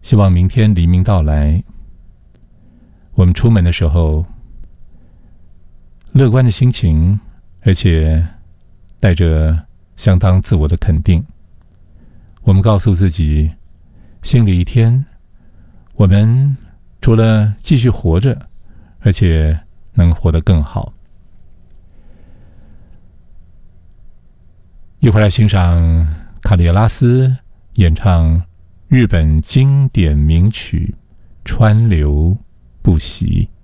希望明天黎明到来，我们出门的时候，乐观的心情，而且带着相当自我的肯定。我们告诉自己，新的一天，我们除了继续活着，而且能活得更好。一会儿来欣赏卡列拉斯演唱日本经典名曲《川流不息》。